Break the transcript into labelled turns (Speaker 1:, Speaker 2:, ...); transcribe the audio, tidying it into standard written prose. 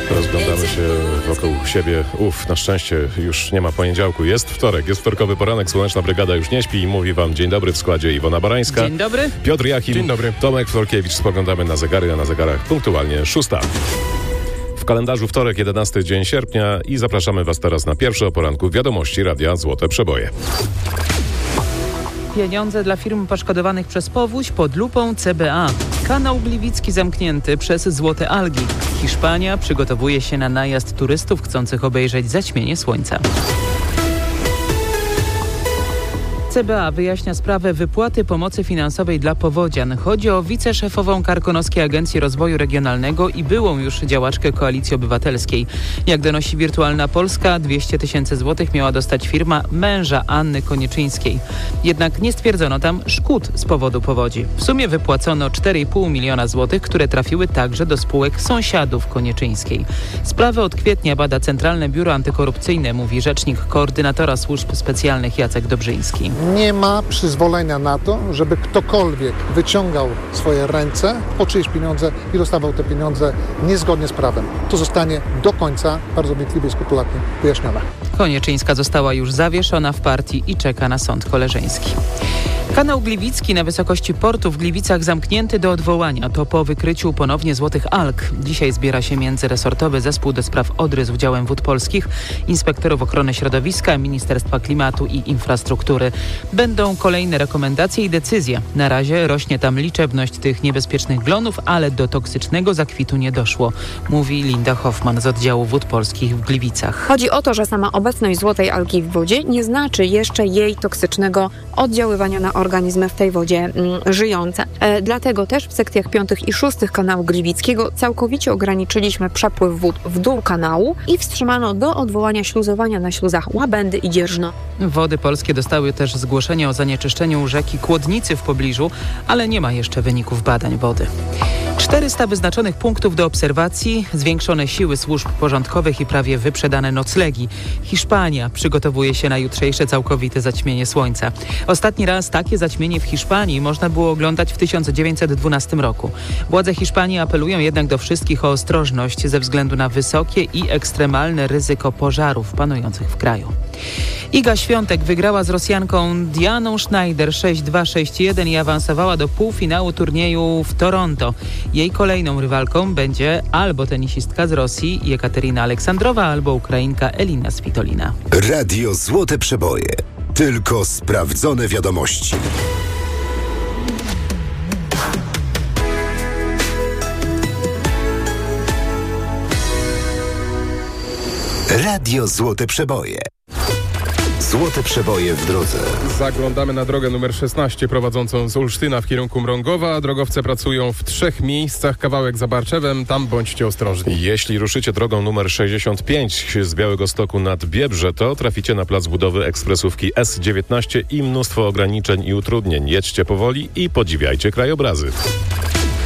Speaker 1: Rozglądamy się wokół siebie. Na szczęście już nie ma poniedziałku. Jest wtorek, jest wtorkowy poranek. Słoneczna Brygada już nie śpi i mówi wam dzień dobry w składzie Iwona Barańska.
Speaker 2: Dzień dobry.
Speaker 1: Piotr Jachim.
Speaker 3: Dzień dobry.
Speaker 1: Tomek Florkiewicz. Spoglądamy na zegary, a na zegarach punktualnie 6. W kalendarzu wtorek, 11 dzień sierpnia i zapraszamy was teraz na pierwsze o poranku wiadomości Radia Złote Przeboje.
Speaker 2: Pieniądze dla firm poszkodowanych przez powódź pod lupą CBA. Kanał Gliwicki zamknięty przez złote algi. Hiszpania przygotowuje się na najazd turystów chcących obejrzeć zaćmienie słońca. CBA wyjaśnia sprawę wypłaty pomocy finansowej dla powodzian. Chodzi o wiceszefową Karkonoskiej Agencji Rozwoju Regionalnego i byłą już działaczkę Koalicji Obywatelskiej. Jak donosi Wirtualna Polska, 200 000 złotych miała dostać firma męża Anny Konieczyńskiej. Jednak nie stwierdzono tam szkód z powodu powodzi. W sumie wypłacono 4,5 miliona złotych, które trafiły także do spółek sąsiadów Konieczyńskiej. Sprawę od kwietnia bada Centralne Biuro Antykorupcyjne, mówi rzecznik koordynatora służb specjalnych Jacek Dobrzyński.
Speaker 4: Nie ma przyzwolenia na to, żeby ktokolwiek wyciągał swoje ręce po czyjeś pieniądze i dostawał te pieniądze niezgodnie z prawem. To zostanie do końca bardzo wnikliwie i skrupulatnie wyjaśnione.
Speaker 2: Konieczyńska została już zawieszona w partii i czeka na sąd koleżeński. Kanał Gliwicki na wysokości portu w Gliwicach zamknięty do odwołania. To po wykryciu ponownie złotych alg. Dzisiaj zbiera się międzyresortowy zespół do spraw Odry z udziałem Wód Polskich, inspektorów ochrony środowiska, Ministerstwa Klimatu i Infrastruktury. Będą kolejne rekomendacje i decyzje. Na razie rośnie tam liczebność tych niebezpiecznych glonów, ale do toksycznego zakwitu nie doszło, mówi Linda Hoffman z oddziału Wód Polskich w Gliwicach.
Speaker 5: Chodzi o to, że sama obecność złotej algi w wodzie nie znaczy jeszcze jej toksycznego oddziaływania na organizmy w tej wodzie żyjące. Dlatego też w sekcjach 5. i 6. kanału Gliwickiego całkowicie ograniczyliśmy przepływ wód w dół kanału i wstrzymano do odwołania śluzowania na śluzach Łabędy i Dzierżno.
Speaker 2: Wody Polskie dostały też zgłoszenie o zanieczyszczeniu rzeki Kłodnicy w pobliżu, ale nie ma jeszcze wyników badań wody. 400 wyznaczonych punktów do obserwacji, zwiększone siły służb porządkowych i prawie wyprzedane noclegi. Hiszpania przygotowuje się na jutrzejsze całkowite zaćmienie słońca. Ostatni raz takie zaćmienie w Hiszpanii można było oglądać w 1912 roku. Władze Hiszpanii apelują jednak do wszystkich o ostrożność ze względu na wysokie i ekstremalne ryzyko pożarów panujących w kraju. Iga Świątek wygrała z Rosjanką Dianą Schneider 6-2, 6-1 i awansowała do półfinału turnieju w Toronto. Jej kolejną rywalką będzie albo tenisistka z Rosji Jekaterina Aleksandrowa, albo Ukrainka Elina Svitolina.
Speaker 6: Radio Złote Przeboje. Tylko sprawdzone wiadomości. Radio Złote Przeboje. Złote Przeboje w drodze.
Speaker 3: Zaglądamy na drogę numer 16 prowadzącą z Olsztyna w kierunku Mrągowa. Drogowce pracują w 3 miejscach, kawałek za Barczewem, tam bądźcie ostrożni.
Speaker 1: Jeśli ruszycie drogą numer 65 z Białegostoku nad Biebrze, to traficie na plac budowy ekspresówki S19 i mnóstwo ograniczeń i utrudnień. Jedźcie powoli i podziwiajcie krajobrazy.